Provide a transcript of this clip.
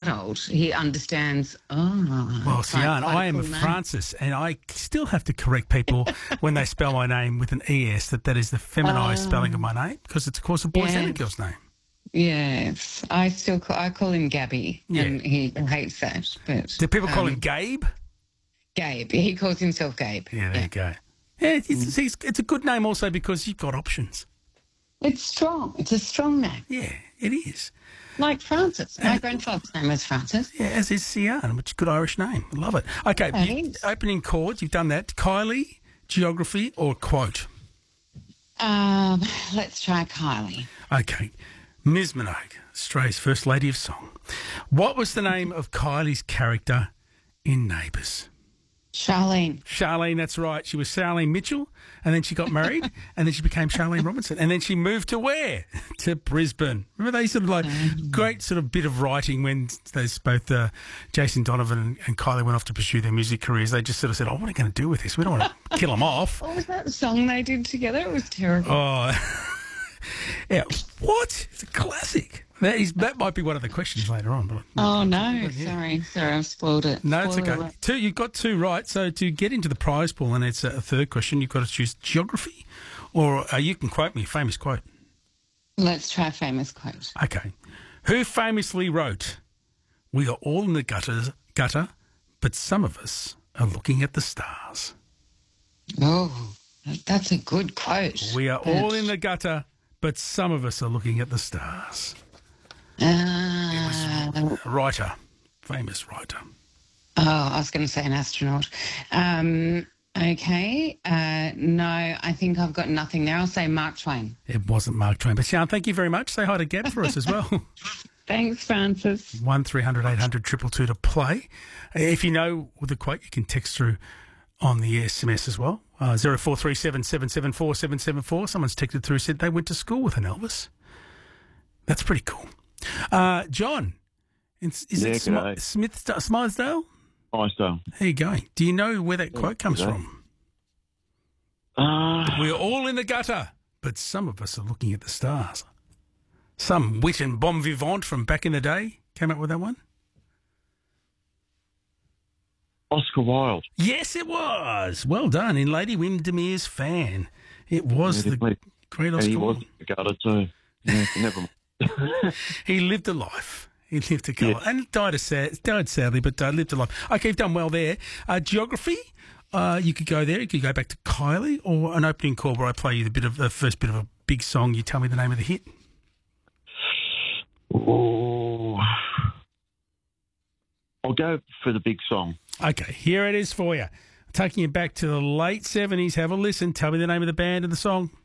old. He understands, Well, Sian, I am a Francis, and I still have to correct people when they spell my name with an ES, that is the feminized spelling of my name, because it's, of course, a boy's and a girl's name. Yes. I call him Gabby, and he hates that. But do people call him Gabe? Gabe. He calls himself Gabe. Yeah, there you go. Yeah, it's a good name also because you've got options. It's strong. It's a strong name. Yeah, it is. Like Francis. My grandfather's name was Francis. Yeah, as is Sian, which is a good Irish name. Love it. Okay, opening chords, you've done that. Kylie, geography, or quote? Let's try Kylie. Okay. Ms. Minogue, Australia's First Lady of Song. What was the name of Kylie's character in Neighbours? Charlene. Charlene, that's right. She was Charlene Mitchell, and then she got married, and then she became Charlene Robinson, and then she moved to where? To Brisbane. Remember they sort of like great sort of bit of writing when those both Jason Donovan and Kylie went off to pursue their music careers. They just sort of said, what are we going to do with this? We don't want to kill them off. What was that song they did together? It was terrible. Oh, yeah. What? It's a classic. That might be one of the questions later on. But, oh, no. Sorry, I've spoiled it. No, it's okay. You've got two right. So to get into the prize pool, and it's a third question, you've got to choose geography, or you can quote me a famous quote. Let's try a famous quote. Okay. Who famously wrote, "We are all in the gutter, but some of us are looking at the stars"? Oh, that's a good quote. We are all in the gutter, but some of us are looking at the stars. It was a writer, famous writer. Oh, I was going to say an astronaut. Okay. No, I think I've got nothing there. I'll say Mark Twain. It wasn't Mark Twain. But, Sian, thank you very much. Say hi to Gab for us as well. Thanks, Francis. 1300 800 222 to play. If you know the quote, you can text through on the SMS as well. 0437 774 774. Someone's texted through, said they went to school with an Elvis. That's pretty cool. John, is it Smythesdale? Smythesdale. There you go. Do you know where that quote comes from? We're all in the gutter, but some of us are looking at the stars. Some wit and bon vivant from back in the day came up with that one. Oscar Wilde. Yes, it was. Well done. In Lady Windermere's Fan. It was the great Oscar Wilde. He was in the gutter too. Yeah, never mind. He lived a life. He lived a couple, and died sadly, but lived a life. Okay, you've done well there. Geography, you could go there. You could go back to Kylie, or an opening call where I play you the first bit of a big song. You tell me the name of the hit. Oh, I'll go for the big song. Okay, here it is for you. Taking you back to the late 70s. Have a listen. Tell me the name of the band and the song.